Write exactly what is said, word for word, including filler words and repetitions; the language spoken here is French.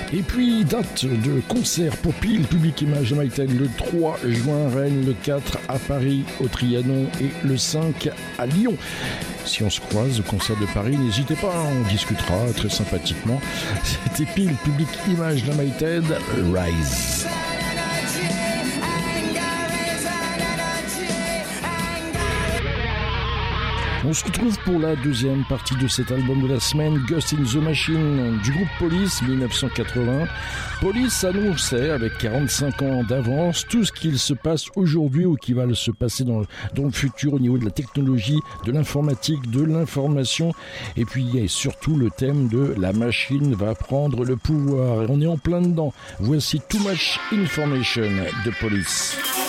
Et puis, date de concert pour Peel Public Image United le trois juin à Rennes, le quatre à Paris au Trianon et le cinq à Lyon. Si on se croise au concert de Paris, n'hésitez pas, on discutera très sympathiquement. C'était Peel Public Image United, Rise. On se retrouve pour la deuxième partie de cet album de la semaine, Ghost in the Machine du groupe Police dix-neuf cent quatre-vingts. Police annonçait avec quarante-cinq ans d'avance tout ce qu'il se passe aujourd'hui ou qui va se passer dans, dans le futur au niveau de la technologie, de l'informatique, de l'information et puis et surtout le thème de la machine va prendre le pouvoir et on est en plein dedans. Voici Too Much Information de Police.